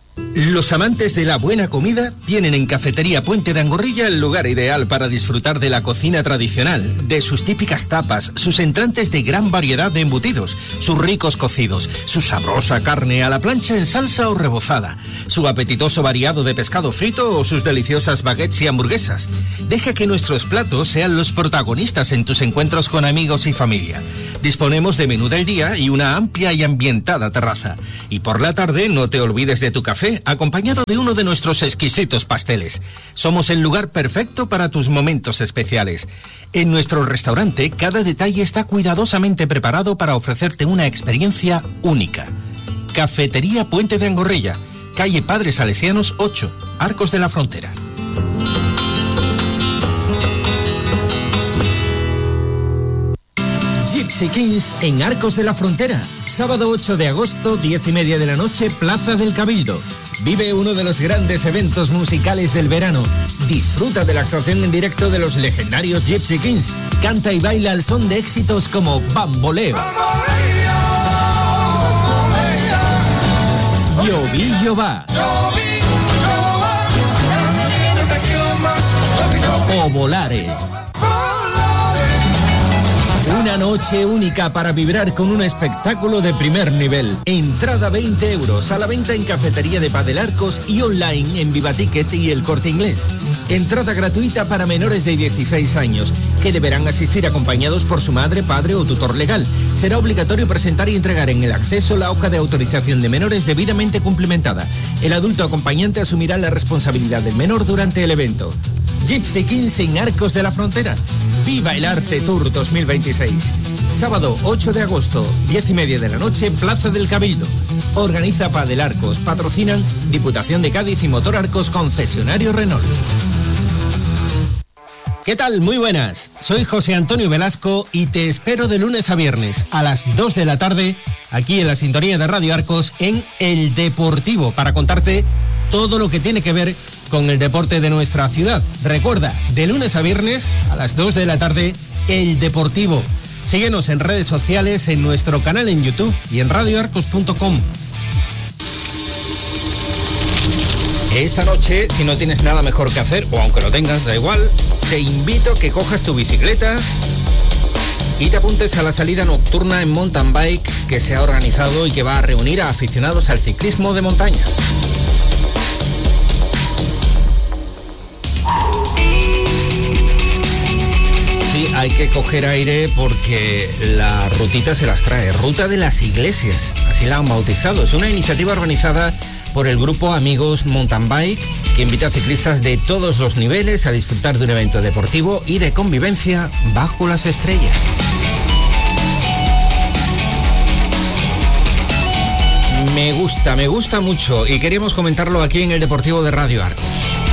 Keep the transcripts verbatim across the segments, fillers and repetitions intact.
Los amantes de la buena comida tienen en Cafetería Puente de Angorrilla el lugar ideal para disfrutar de la cocina tradicional, de sus típicas tapas, sus entrantes de gran variedad de embutidos, sus ricos cocidos, su sabrosa carne a la plancha en salsa o rebozada, su apetitoso variado de pescado frito o sus deliciosas baguettes y hamburguesas. Deja que nuestros platos sean los protagonistas en tus encuentros con amigos y familia. Disponemos de menú del día y una amplia y ambientada terraza. Y por la tarde no te olvides de tu café acompañado de uno de nuestros exquisitos pasteles. Somos el lugar perfecto para tus momentos especiales. En nuestro restaurante, cada detalle está cuidadosamente preparado para ofrecerte una experiencia única. Cafetería Puente de Angorrilla, calle Padres Salesianos ocho, Arcos de la Frontera. Gypsy Kings en Arcos de la Frontera. Sábado ocho de agosto, diez y media de la noche, Plaza del Cabildo. Vive uno de los grandes eventos musicales del verano. Disfruta de la actuación en directo de los legendarios Gypsy Kings. Canta y baila al son de éxitos como Bamboleo, Llovillo va o Volare. Una noche única para vibrar con un espectáculo de primer nivel. Entrada veinte euros, a la venta en Cafetería de Padel Arcos y online en Viva Ticket y El Corte Inglés. Entrada gratuita para menores de dieciséis años, que deberán asistir acompañados por su madre, padre o tutor legal. Será obligatorio presentar y entregar en el acceso la hoja de autorización de menores debidamente cumplimentada. El adulto acompañante asumirá la responsabilidad del menor durante el evento. Gypsy Kings en Arcos de la Frontera. Viva el Arte Tour dos mil veintiséis. Sábado ocho de agosto, diez y media de la noche, Plaza del Cabildo. Organiza Padel Arcos. Patrocinan Diputación de Cádiz y Motor Arcos, concesionario Renault. ¿Qué tal? Muy buenas. Soy José Antonio Velasco y te espero de lunes a viernes a las dos de la tarde aquí en la sintonía de Radio Arcos en El Deportivo para contarte todo lo que tiene que ver con el deporte de nuestra ciudad. Recuerda, de lunes a viernes a las dos de la tarde, El Deportivo. Síguenos en redes sociales, en nuestro canal en YouTube y en radio arcos punto com. Esta noche, si no tienes nada mejor que hacer, o aunque lo tengas, da igual, te invito a que cojas tu bicicleta y te apuntes a la salida nocturna en mountain bike que se ha organizado y que va a reunir a aficionados al ciclismo de montaña. Sí, hay que coger aire porque la rutita se las trae. Ruta de las Iglesias, así la han bautizado. Es una iniciativa organizada por el grupo Amigos Mountain Bike, que invita a ciclistas de todos los niveles a disfrutar de un evento deportivo y de convivencia bajo las estrellas. Me gusta, me gusta mucho y queríamos comentarlo aquí en el Deportivo de Radio Arcos.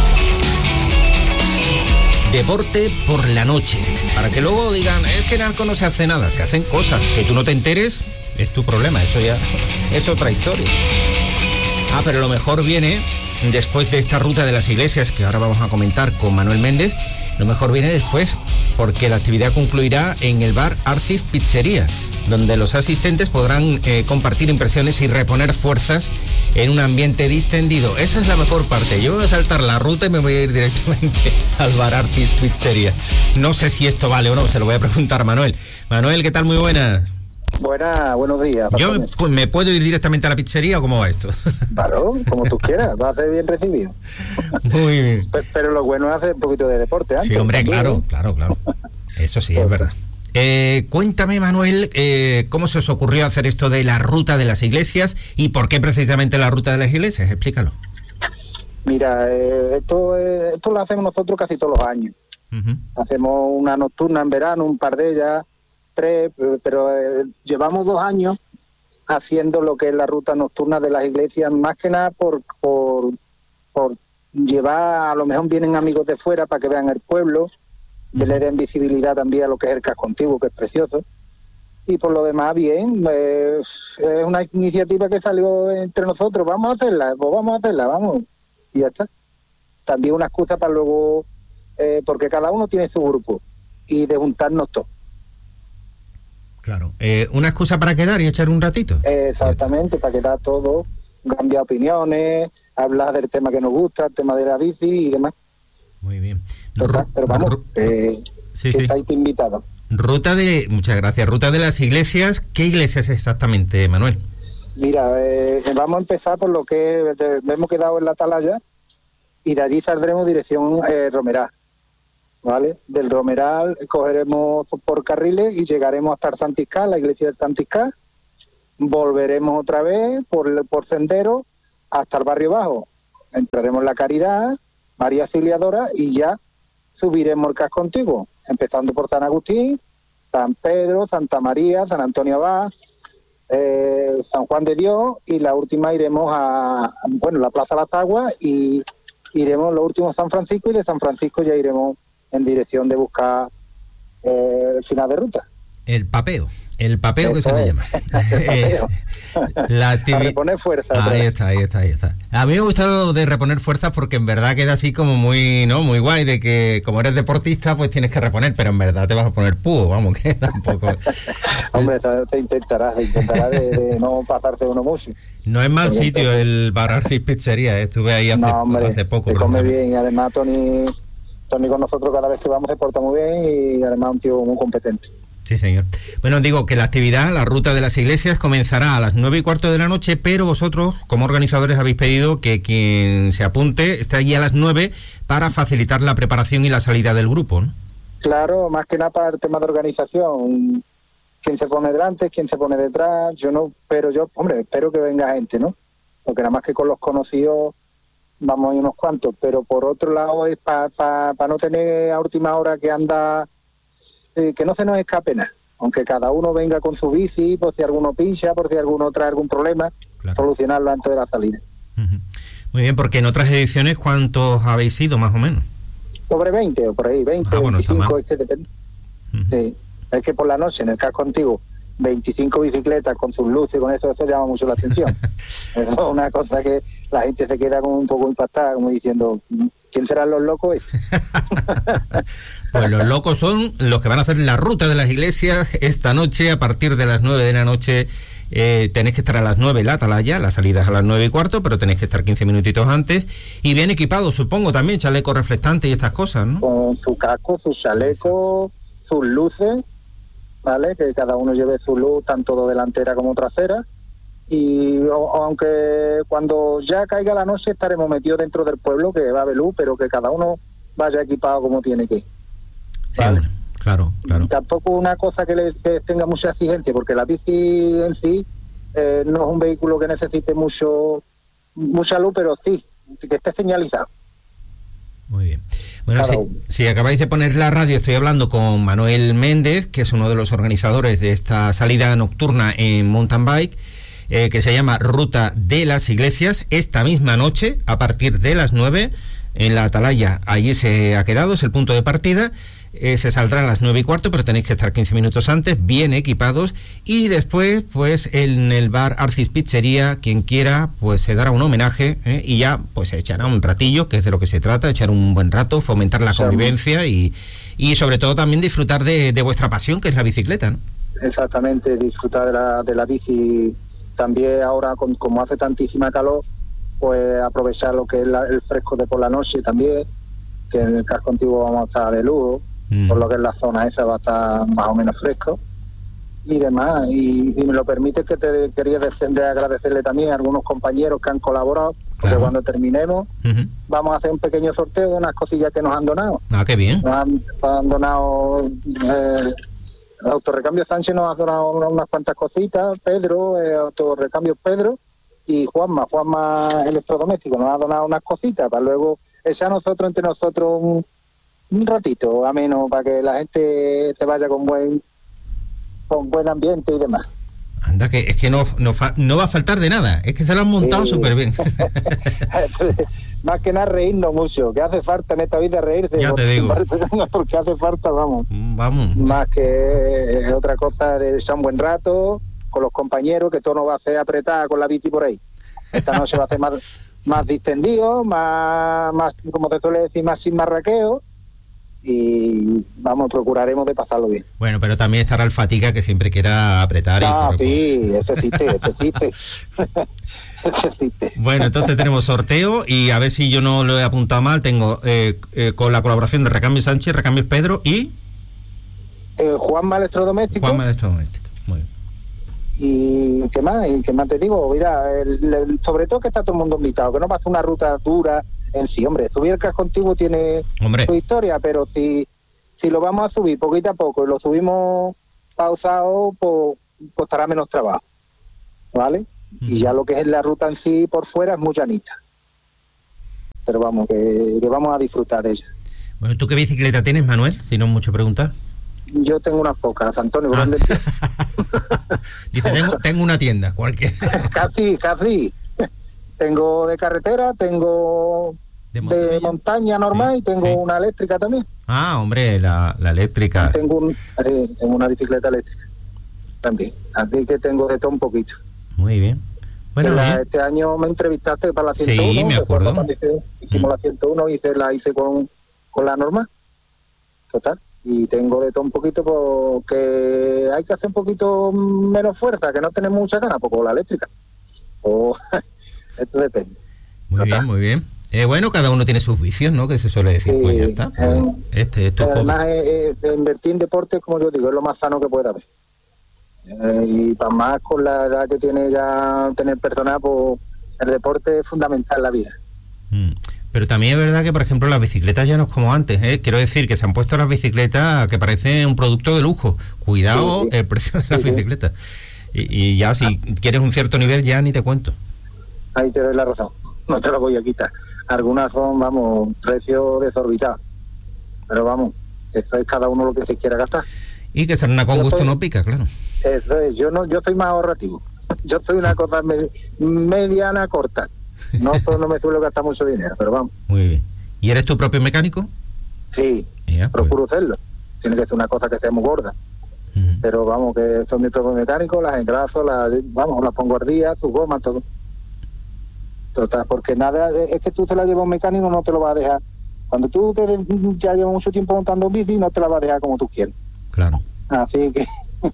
Deporte por la noche, para que luego digan, es que en Arcos no se hace nada, se hacen cosas, que tú no te enteres, es tu problema, eso ya es otra historia. Ah, pero lo mejor viene después de esta ruta de las iglesias que ahora vamos a comentar con Manuel Méndez. Lo mejor viene después porque la actividad concluirá en el bar Arcis Pizzería, donde los asistentes podrán eh, compartir impresiones y reponer fuerzas en un ambiente distendido. Esa es la mejor parte. Yo voy a saltar la ruta y me voy a ir directamente al bar Arcis Pizzería. No sé si esto vale o no, se lo voy a preguntar a Manuel. Manuel, ¿qué tal? Muy buenas. Buenas, buenos días. ¿Yo me, me puedo ir directamente a la pizzería o cómo va esto? Claro, como tú quieras, va a ser bien recibido. Muy bien. Pero, pero lo bueno es hacer un poquito de deporte antes. Sí, hombre, también, claro, ¿eh? claro, claro. Eso sí, es verdad. Eh, cuéntame, Manuel, eh, ¿cómo se os ocurrió hacer esto de la ruta de las iglesias y por qué precisamente la ruta de las iglesias? Explícalo. Mira, eh, esto, eh, esto lo hacemos nosotros casi todos los años. Uh-huh. Hacemos una nocturna en verano, un par de ellas, tres, pero eh, llevamos dos años haciendo lo que es la ruta nocturna de las iglesias, más que nada por, por, por llevar, a lo mejor vienen amigos de fuera para que vean el pueblo, que le den visibilidad también a lo que es el casco antiguo, que es precioso, y por lo demás bien, eh, es una iniciativa que salió entre nosotros, vamos a hacerla, pues vamos a hacerla, vamos, y ya está. También una excusa para luego, eh, porque cada uno tiene su grupo, y de juntarnos todos. Claro, eh, una excusa para quedar y echar un ratito. Exactamente, para quedar todo, cambiar opiniones, hablar del tema que nos gusta, el tema de la bici y demás. Muy bien. Pero, pero vamos, eh, sí, que sí. estáis invitados. Ruta de, muchas gracias, ruta de las iglesias. ¿Qué iglesias exactamente, Manuel? Mira, eh, vamos a empezar por lo que de, hemos quedado en la Atalaya y de allí saldremos dirección eh, Romeral, ¿vale? Del Romeral cogeremos por carriles y llegaremos hasta el Santiscá, la iglesia del Santiscá, volveremos otra vez por, por sendero hasta el barrio bajo, entraremos en la Caridad, María Auxiliadora y ya subiremos el casco antiguo, empezando por San Agustín, San Pedro, Santa María, San Antonio Abad, eh, San Juan de Dios y la última iremos a, bueno, la Plaza Las Aguas y iremos lo último a San Francisco y de San Francisco ya iremos en dirección de buscar eh, el final de ruta. El papeo, el papeo que se le llama. eh, la activi- a reponer fuerza. Ahí está, ahí está, ahí está. A mí me ha gustado de reponer fuerzas porque en verdad queda así como muy, ¿no? Muy guay de que como eres deportista pues tienes que reponer, pero en verdad te vas a poner púo, vamos, que tampoco. Hombre, te, te intentarás, te intentarás de, de no pasarte uno mucho. No es mal sitio el Bar Arcis Pizzería, ¿eh? Estuve ahí hace, no, hombre, hace poco. Se come bien y además Tony, Tony con nosotros cada vez que vamos se porta muy bien y además un tío muy competente. Sí, señor. Bueno, digo que la actividad, la ruta de las iglesias, comenzará a las nueve y cuarto de la noche, pero vosotros, como organizadores, habéis pedido que quien se apunte esté allí a las nueve para facilitar la preparación y la salida del grupo, ¿no? Claro, más que nada para el tema de organización. Quién se pone delante, quién se pone detrás, yo no, pero yo, hombre, espero que venga gente, ¿no? Porque nada más que con los conocidos vamos a ir unos cuantos, pero por otro lado es para pa, pa no tener a última hora que anda... que no se nos escape nada, aunque cada uno venga con su bici, por si alguno pincha, por si alguno trae algún problema, claro. Solucionarlo antes de la salida. Uh-huh. Muy bien, porque en otras ediciones, ¿cuántos habéis ido más o menos? Sobre veinte o por ahí, veinte, ah, bueno, veinticinco, este depende. Uh-huh. Sí, es que por la noche en el casco antiguo, veinticinco bicicletas con sus luces, con eso, eso llama mucho la atención. Eso es una cosa que la gente se queda como un poco impactada, como diciendo... ¿Quién serán los locos? Pues los locos son los que van a hacer la ruta de las iglesias esta noche a partir de las nueve de la noche. Eh, tenéis que estar a las nueve en la Atalaya, la salida es a las nueve y cuarto, pero tenéis que estar quince minutitos antes y bien equipados, supongo, también, chaleco reflectante y estas cosas, ¿no? Con su casco, su chaleco, sus luces, ¿vale? Que cada uno lleve su luz, tanto delantera como trasera. Y o, aunque cuando ya caiga la noche estaremos metidos dentro del pueblo, que va a haber luz, pero que cada uno vaya equipado como tiene que. ¿Vale? Sí, claro, claro. Y tampoco una cosa que, le, que tenga mucha exigencia, porque la bici en sí eh, no es un vehículo que necesite mucho mucha luz, pero sí, que esté señalizado. Muy bien. Bueno, si, si acabáis de poner la radio, estoy hablando con Manuel Méndez, que es uno de los organizadores de esta salida nocturna en mountain bike, Eh, que se llama Ruta de las Iglesias. Esta misma noche, a partir de las nueve, en la Atalaya, allí se ha quedado, es el punto de partida. Eh, se saldrá a las nueve y cuarto, pero tenéis que estar quince minutos antes, bien equipados, y después, pues, en el Bar Arcis Pizzería, quien quiera, pues se dará un homenaje, ¿eh? Y ya, pues, se echará un ratillo, que es de lo que se trata, echar un buen rato, fomentar la convivencia y, y sobre todo también disfrutar de, de vuestra pasión, que es la bicicleta, ¿no? Exactamente, disfrutar de la, de la bici. También ahora, con, como hace tantísima calor, pues aprovechar lo que es la, el fresco de por la noche también, que en el casco antiguo vamos a estar de lujo, mm. por lo que en la zona esa va a estar más o menos fresco y demás. Y, y me lo permite que te quería descender a agradecerle también a algunos compañeros que han colaborado, porque claro. Cuando terminemos uh-huh. vamos a hacer un pequeño sorteo de unas cosillas que nos han donado. Ah, qué bien. Nos han, han donado... Eh, Autorecambio Sánchez nos ha donado unas cuantas cositas, Pedro, eh, Autorecambio Pedro y Juanma, Juanma Electrodoméstico, nos ha donado unas cositas para luego echar nosotros entre nosotros un, un ratito ameno para que la gente se vaya con buen con buen ambiente y demás. Anda, que es que no, no, fa, no va a faltar de nada, es que se lo han montado sí. súper bien. Más que nada reírnos mucho, que hace falta en esta vida reírse. Ya te digo. Porque hace falta, vamos. Vamos. Más que otra cosa de echar un buen rato con los compañeros, que todo no va a ser apretada con la bici por ahí. Esta noche va a ser más, más distendido, más, más, como te suele decir, más sin marraqueo. y vamos, procuraremos de pasarlo bien. Bueno, pero también estará el fatiga que siempre quiera apretar. Ah, y, sí, ese existe, ese existe. Ese existe. Bueno, entonces tenemos sorteo y a ver si yo no lo he apuntado mal, tengo eh, eh, con la colaboración de Recambios Sánchez, Recambios Pedro y... Eh, Juanma Electrodoméstico. Juanma Electrodoméstico, muy bien. Y qué más, y qué más te digo, mira, el, el, sobre todo que está todo el mundo invitado, que no pasa una ruta dura en sí, hombre, subir el casco antiguo tiene hombre. su historia, pero si si lo vamos a subir poquito a poco y lo subimos pausado, pues, pues estará menos trabajo, ¿vale? Mm. Y ya lo que es la ruta en sí por fuera es muy llanita, pero vamos, que, que vamos a disfrutar de ella. Bueno, ¿tú qué bicicleta tienes, Manuel? Si no es mucho preguntar. Yo tengo unas pocas, Antonio, ¿por ah. dónde Dice, tengo, tengo una tienda, cualquier. Casi, casi. Tengo de carretera, tengo de montaña, de montaña normal, sí, y tengo sí. una eléctrica también. Ah, hombre, la, la eléctrica. Tengo, un, eh, tengo una bicicleta eléctrica también, así que tengo de todo un poquito. Muy bien. Bueno, la, bien. Este año me entrevistaste para la ciento uno. Sí, me acuerdo. Cuando hice, hicimos mm. la ciento uno, hice, la hice con, con la normal. Total. Y tengo de todo un poquito porque hay que hacer un poquito menos fuerza, que no tenemos mucha ganas, pues con la eléctrica. O... Esto depende. Muy Total. bien, muy bien. Eh, bueno, cada uno tiene sus vicios, ¿no? Que se suele decir, sí, pues ya está. Pues, eh, este, esto además, eh, eh, invertir en deporte, como yo digo, es lo más sano que puede haber. Eh, y para más con la edad que tiene ya tener personal, pues el deporte es fundamental en la vida. Mm. Pero también es verdad que, por ejemplo, las bicicletas ya no es como antes, ¿eh? Quiero decir que se han puesto las bicicletas que parecen un producto de lujo. Cuidado sí, sí. el precio de las sí, bicicletas. Sí. Y, y ya si ah. quieres un cierto nivel, ya ni te cuento. Ahí te doy la razón, no te lo voy a quitar. Algunas son, vamos, precios desorbitados. Pero vamos, eso es cada uno lo que se quiera gastar. Y que sarna con yo gusto soy, no pica, claro. Eso es, yo no, yo soy más ahorrativo. Yo soy una sí. cosa me, mediana corta. No, no me suelo gastar mucho dinero, pero vamos. Muy bien. ¿Y eres tu propio mecánico? Sí, ya, procuro pues. hacerlo. Tiene que ser una cosa que sea muy gorda. Uh-huh. Pero vamos, que son mis propios mecánicos, las engraso, las, vamos, las pongo al día, sus gomas, todo. Total, porque nada, es que tú te la llevas a un mecánico, no te lo va a dejar. Cuando tú te, ya llevas mucho tiempo montando bici, no te la va a dejar como tú quieres. Claro. Así que,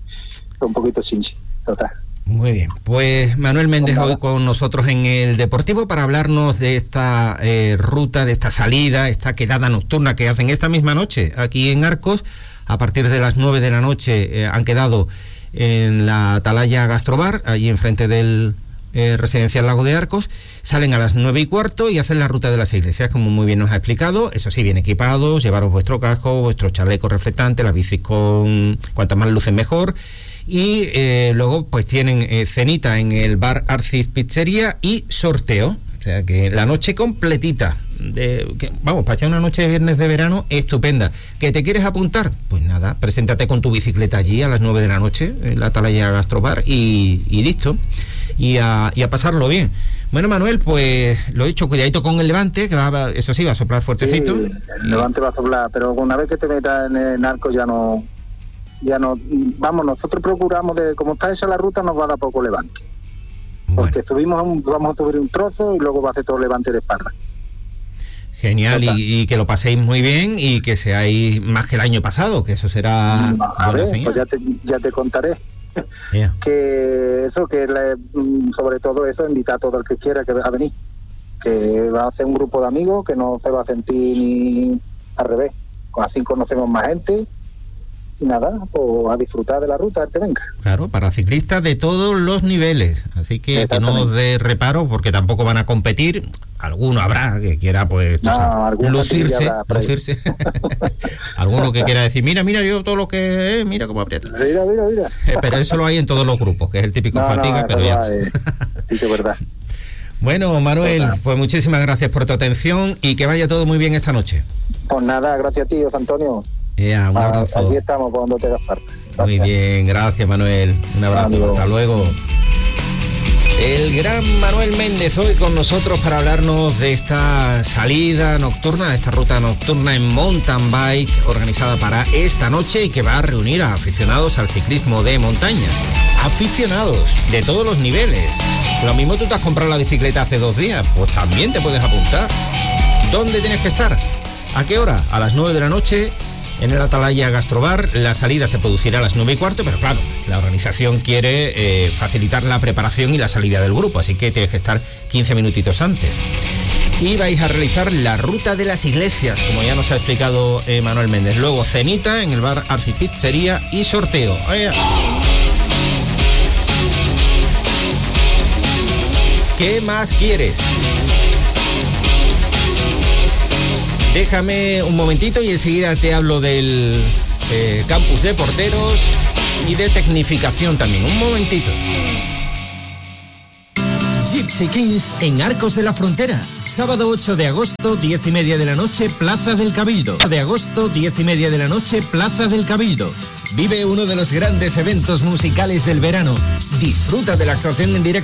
un poquito chinchi, total. Muy bien, pues Manuel Méndez hoy con nosotros en el Deportivo para hablarnos de esta eh, ruta, de esta salida, esta quedada nocturna que hacen esta misma noche aquí en Arcos. A partir de las nueve de la noche eh, han quedado en la Atalaya Gastrobar, allí enfrente del eh, Residencial Lago de Arcos. Salen a las nueve y cuarto y hacen la ruta de las iglesias, como muy bien nos ha explicado. Eso sí, bien equipados, llevaros vuestro casco, vuestro chaleco reflectante, las bicis con cuantas más luces mejor. Y eh, luego pues tienen eh, cenita en el bar Arcis Pizzería y sorteo, o sea que la noche completita de, que, vamos, para echar una noche de viernes de verano estupenda. ¿Que te quieres apuntar? Pues nada, preséntate con tu bicicleta allí a las nueve de la noche en la Atalaya Gastrobar y, y listo, y a, y a pasarlo bien. Bueno, Manuel, pues lo he dicho, cuidadito con el levante, que va, eso sí, va a soplar fuertecito. Sí, el levante va a soplar, pero una vez que te metas en el narco ya no... ya no, vamos, nosotros procuramos, de como está hecha la ruta, nos va a dar poco levante. Bueno. Porque subimos, un, vamos a subir un trozo y luego va a hacer todo levante de espalda. Genial, y, y que lo paséis muy bien y que seáis más que el año pasado, que eso será... A ver, pues ya te, ya te contaré. Yeah. Que eso, que le, sobre todo eso, invitar a todo el que quiera que va a venir. Que va a ser un grupo de amigos que no se va a sentir ni al revés. Así conocemos más gente. Y nada, pues a disfrutar de la ruta, que venga. Claro, para ciclistas de todos los niveles, así que, que no os dé reparo, porque tampoco van a competir. Alguno habrá que quiera, pues, no, o sea, lucirse, lucirse. Alguno que quiera decir, mira, mira, yo todo lo que es, mira cómo aprieta. Mira, mira, mira. Eh, pero eso lo hay en todos los grupos, que es el típico no, fatiga, no, pero ya está. Es, sí, que es verdad. Bueno, Manuel, pues muchísimas gracias por tu atención y que vaya todo muy bien esta noche. Pues nada, gracias a ti, Antonio. Yeah, un abrazo. Aquí estamos cuando te das parte. Muy bien, gracias, Manuel. Un abrazo, Amigo. Hasta luego. El gran Manuel Méndez hoy con nosotros para hablarnos de esta salida nocturna, de esta ruta nocturna en mountain bike organizada para esta noche y que va a reunir a aficionados al ciclismo de montaña. Aficionados de todos los niveles. Lo mismo tú te has comprado la bicicleta hace dos días, pues también te puedes apuntar. ¿Dónde tienes que estar? ¿A qué hora? A las nueve de la noche en el Atalaya Gastrobar. La salida se producirá a las nueve y cuarto, pero claro, la organización quiere eh, facilitar la preparación y la salida del grupo, así que tienes que estar quince minutitos antes. Y vais a realizar la ruta de las iglesias, como ya nos ha explicado eh, Manuel Méndez. Luego cenita en el bar Arcipizzería y sorteo. ¡Oye! ¿Qué más quieres? Déjame un momentito y enseguida te hablo del eh, campus de porteros y de tecnificación también. Un momentito. Gypsy Kings en Arcos de la Frontera. Sábado ocho de agosto, diez y media de la noche, Plaza del Cabildo. De agosto, diez y media de la noche, Plaza del Cabildo. Vive uno de los grandes eventos musicales del verano. Disfruta de la actuación en directo